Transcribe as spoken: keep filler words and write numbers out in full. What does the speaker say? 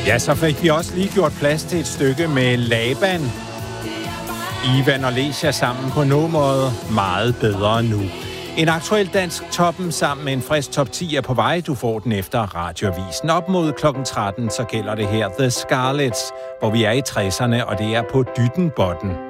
Ja, så fik vi også lige gjort plads til et stykke med Laban. Ivan og Lesia sammen på nogen måde meget bedre nu. En aktuel dansk toppen sammen med en frisk top ti er på vej. Du får den efter Radioavisen. Op mod klokken tretten, så gælder det her The Scarlets, hvor vi er i tresserne, og det er på Dyttenbotten.